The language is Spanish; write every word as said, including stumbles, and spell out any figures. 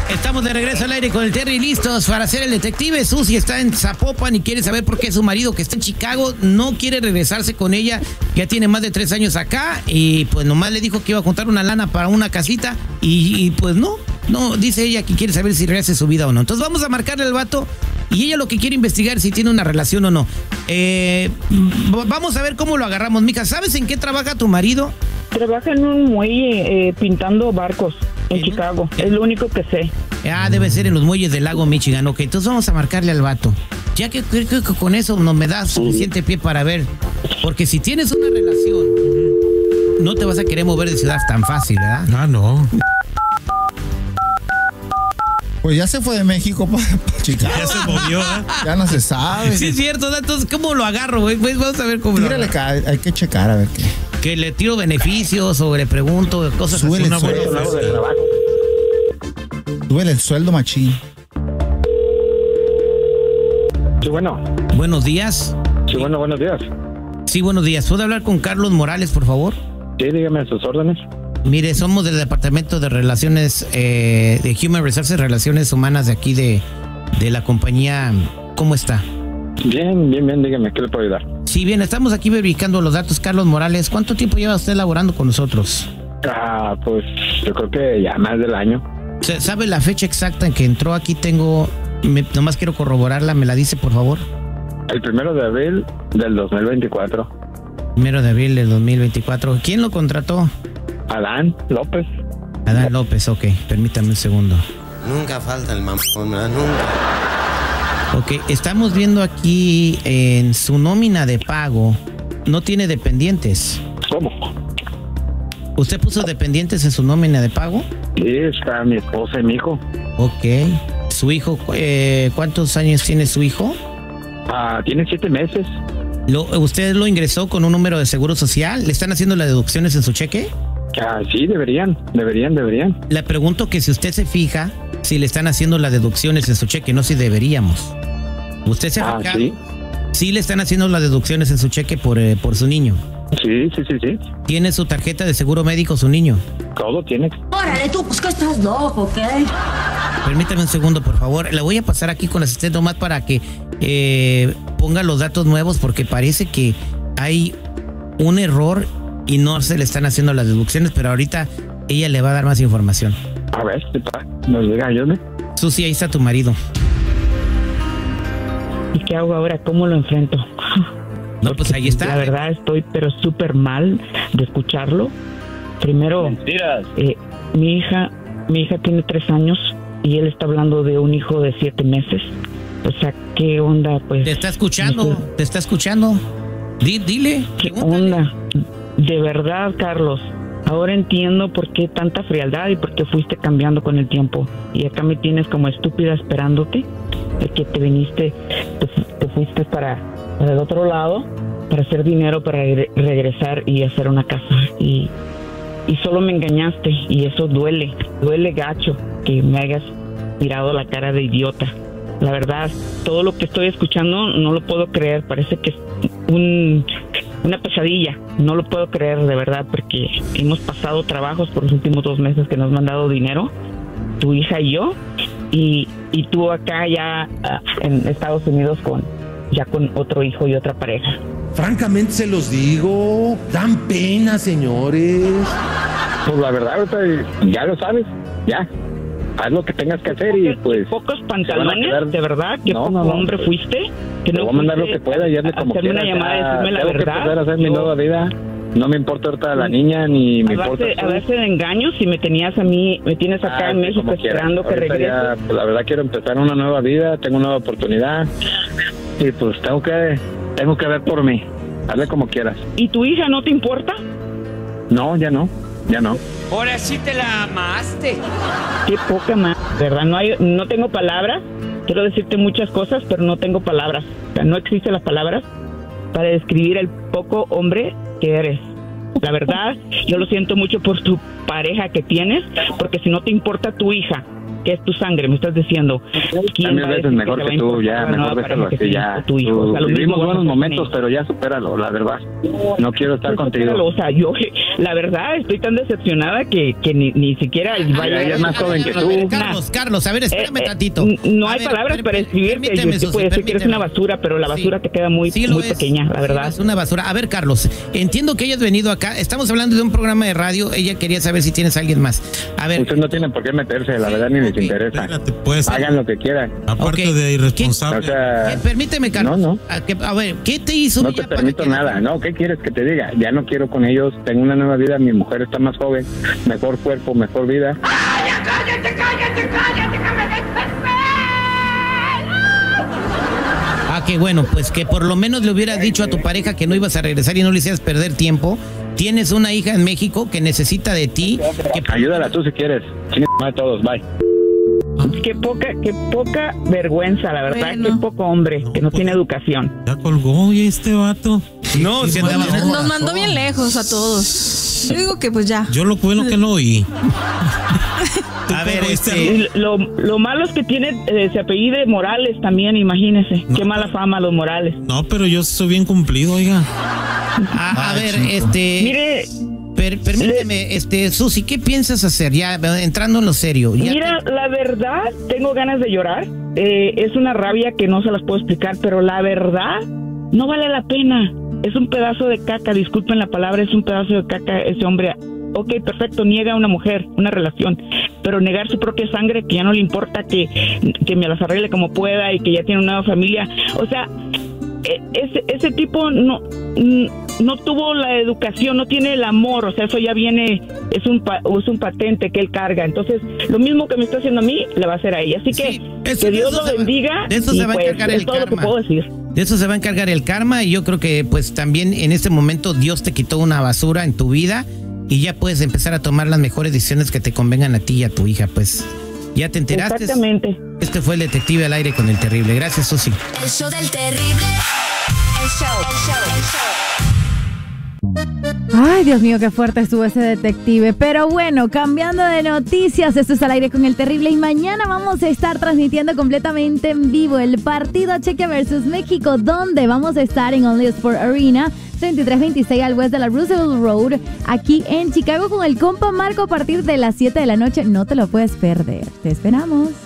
Estamos de regreso al aire con el Terry, listos para hacer el detective. Susi está en Zapopan y quiere saber por qué su marido, que está en Chicago, no quiere regresarse con ella. Ya tiene más de tres años acá y pues nomás le dijo que iba a juntar una lana para una casita y, y pues no, no, dice ella que quiere saber si rehace su vida o no. Entonces vamos a marcarle al vato y ella lo que quiere investigar si tiene una relación o no. Eh, vamos a ver cómo lo agarramos, mija. ¿Sabes en qué trabaja tu marido? Trabaja en un muelle eh, pintando barcos en Chicago. Es lo único que sé. Ah, debe ser en los muelles del lago Michigan. Ok, entonces vamos a marcarle al vato. Ya que creo que con eso no me da suficiente pie para ver. Porque si tienes una relación, no te vas a querer mover de ciudad tan fácil, ¿verdad? Ah, no. Pues ya se fue de México para pa Chicago. Ya se movió, ¿eh? Ya no se sabe. Sí, es cierto. Entonces, ¿cómo lo agarro, güey? Pues vamos a ver cómo Tírale, lo agarro. hay que checar a ver qué. Que le tiro beneficios o le pregunto cosas Súbele así. el sueldo. Súbele el sueldo, machín. Sí, bueno. Buenos días. Sí, bueno, buenos días. Sí, buenos días. ¿Puedo hablar con Carlos Morales, por favor? Sí, dígame a sus órdenes. Mire, somos del Departamento de Relaciones, eh, de Human Resources, Relaciones Humanas de aquí de, de la compañía. ¿Cómo está? Bien, bien, bien, dígame, ¿qué le puedo ayudar? Sí, bien, estamos aquí verificando los datos. Carlos Morales, ¿cuánto tiempo lleva usted laborando con nosotros? Ah, pues yo creo que ya más del año. ¿Sabe la fecha exacta en que entró? Aquí tengo, me, nomás quiero corroborarla, ¿me la dice, por favor? El primero de abril del dos mil veinticuatro. Primero de abril del dos mil veinticuatro. ¿Quién lo contrató? Adán López. Adán López, ok, permítame un segundo. Nunca falta el mamón, ¿verdad? Nunca. Ok, estamos viendo aquí en su nómina de pago, no tiene dependientes. ¿Cómo? ¿Usted puso dependientes en su nómina de pago? Sí, está mi esposa y mi hijo. Ok. ¿Su hijo, eh, cuántos años tiene su hijo? Ah, tiene siete meses. ¿Lo, ¿Usted lo ingresó con un número de seguro social? ¿Le están haciendo las deducciones en su cheque? Ah, sí, deberían, deberían, deberían. Le pregunto que si usted se fija, si le están haciendo las deducciones en su cheque, no si deberíamos. ¿Usted se Ah, fija? sí. Sí le están haciendo las deducciones en su cheque por, eh, por su niño. Sí, sí, sí, sí. ¿Tiene su tarjeta de seguro médico su niño? Todo tiene. Órale tú, pues que estás loco, ¿qué? Permítame un segundo, por favor. Le voy a pasar aquí con la asistente nomás para que eh, ponga los datos nuevos porque parece que hay un error y no se le están haciendo las deducciones, pero ahorita ella le va a dar más información. A ver, nos diga, ayúdame. Susi, ahí está tu marido. ¿Y qué hago ahora? ¿Cómo lo enfrento? No, pues ahí está. La verdad estoy pero súper mal de escucharlo. Primero, Mentiras. eh, mi hija, mi hija tiene tres años y él está hablando de un hijo de siete meses. O sea, ¿qué onda? Pues. Te está escuchando, no sé. te está escuchando. Di, dile. ¿Qué pregúntale. onda? De verdad, Carlos. Ahora entiendo por qué tanta frialdad y por qué fuiste cambiando con el tiempo. Y acá me tienes como estúpida esperándote. De que te viniste, te, te fuiste para, para el otro lado, para hacer dinero, para re- regresar y hacer una casa. Y, y solo me engañaste. Y eso duele, duele gacho que me hayas tirado la cara de idiota. La verdad, todo lo que estoy escuchando no lo puedo creer. Parece que es un... una pesadilla, no lo puedo creer de verdad porque hemos pasado trabajos por los últimos dos meses que nos han mandado dinero, tu hija y yo, y, y tú acá ya uh, en Estados Unidos con ya con otro hijo y otra pareja. Francamente se los digo, dan pena, señores. Pues la verdad, ahorita ya lo sabes, ya. Haz lo que tengas que hacer y pues... Pocos se van a pantalones, quedar- de verdad, que No, poco no, no. hombre fuiste. Que Te no voy a mandar lo fuiste que pueda y hazle como hacerme quieras. una llamada y ya. decirme la Tengo que verdad. empezar a hacer mi Yo- nueva vida. No me importa ahorita la niña ni me a importa base, a tú. base de engaños, si me tenías a mí, me tienes acá Ah, en sí, México como quieras. esperando que Ahorita regreses. ya, pues, la verdad quiero empezar una nueva vida, tengo una nueva oportunidad y pues tengo que tengo que ver por mí. Hazle como quieras. ¿Y tu hija no te importa? No, ya no, ya no. Ahora sí te la amaste. Qué poca más, ¿verdad? No hay, no tengo palabras. Quiero decirte muchas cosas, pero no tengo palabras. O sea, no existen las palabras para describir el poco hombre que eres. La verdad, yo lo siento mucho por tu pareja que tienes, porque si no te importa tu hija que es tu sangre, me estás diciendo. A mil veces mejor que tú, ya, mejor déjalo así, ya. Tu hijo. O sea, lo vivimos mismo buenos momentos, pero ya supéralo, la verdad. No quiero estar pues contigo. Supéralo, o sea, yo, la verdad, estoy tan decepcionada que, que ni, ni siquiera vaya. Ella es más joven que tú. Carlos, Carlos, a ver, espérame Eh, eh, tantito. No A hay ver, palabras per- para escribirte. permíteme, Yo te Susi, puedo decir que eres permíteme. una basura, pero la basura Sí. te queda muy, Sí lo muy es. pequeña, la Sí, verdad. es una basura. A ver, Carlos, entiendo que hayas venido acá. Estamos hablando de un programa de radio. Ella quería saber si tienes a alguien más. A ver. Ustedes no tienen por qué meterse, la verdad, ni les ok, interesa. Espérate, pues. Hagan lo que quieran. Aparte Ok. de irresponsable. O sea, Eh, permíteme, Carlos. No, no. A, que- a ver, ¿qué te hizo? no ella te para permito que- nada, ¿no? ¿Qué quieres que te diga? Ya no quiero con ellos, tengo una nueva vida, mi mujer está más joven, mejor cuerpo, mejor vida. Ah, qué bueno, pues que por lo menos le hubieras dicho a tu pareja que no ibas a regresar y no le hicieras perder tiempo. Tienes una hija en México que necesita de ti. Que... Ayúdala tú si quieres. Chingue a todos, bye. Qué poca, qué poca vergüenza, la verdad, Bueno. qué poco hombre que no pues, tiene educación. Ya colgó, oye, este vato. No, Qué si mal- andaba- Nos mandó bien lejos a todos. Yo digo que pues ya. Yo lo bueno que no oí. A ver, este... Y lo, lo malo es que tiene, eh, se apellide Morales también, imagínese. No. Qué mala fama los Morales. No, pero yo soy bien cumplido, oiga. A, a Ay, ver, chico. este... Mire, per- permíteme, este, Susi, ¿qué piensas hacer? Ya, entrando en lo serio. Ya mira, te- la verdad, tengo ganas de llorar. Eh, es una rabia que no se las puedo explicar, pero la verdad, no vale la pena. Es un pedazo de caca, disculpen la palabra, es un pedazo de caca ese hombre. Ok, perfecto, niega a una mujer, una relación, pero negar su propia sangre, que ya no le importa que, que me las arregle como pueda y que ya tiene una nueva familia. O sea, e- ese, ese tipo no, no tuvo la educación, no tiene el amor, o sea, eso ya viene, es un, pa- es un patente que él carga. Entonces, lo mismo que me está haciendo a mí, le va a hacer a ella. Así que, Sí, eso- que Dios de eso lo se va- bendiga. de eso y se va a pues, encargar es el todo lo que karma. puedo decir. De eso se va a encargar el karma y yo creo que pues también en este momento Dios te quitó una basura en tu vida y ya puedes empezar a tomar las mejores decisiones que te convengan a ti y a tu hija, pues. ¿Ya te enteraste? Exactamente. Este fue el Detective al Aire con el Terrible. Gracias, Susi. El show del terrible. El show, el show, el show. Ay, Dios mío, qué fuerte estuvo ese detective. Pero bueno, cambiando de noticias, esto es Al Aire con el Terrible y mañana vamos a estar transmitiendo completamente en vivo el partido Chequia versus México, donde vamos a estar en Only Sport Arena, veintitrés veintiséis al west de la Roosevelt Road, aquí en Chicago con el compa Marco a partir de las siete de la noche. No te lo puedes perder. Te esperamos.